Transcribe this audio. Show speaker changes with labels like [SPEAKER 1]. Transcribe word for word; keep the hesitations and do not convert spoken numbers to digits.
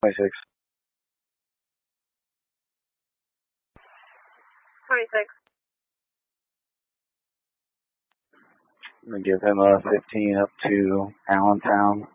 [SPEAKER 1] twenty-six.
[SPEAKER 2] twenty-six.
[SPEAKER 1] I'm going to give him a fifteen up to Allentown.